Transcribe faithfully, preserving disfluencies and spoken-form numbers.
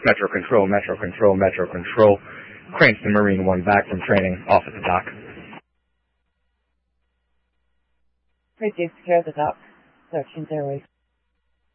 Metro Control, Metro Control, Metro Control. Cranston Marine One back from training, off at the dock. Please secure the dock. Search and airways.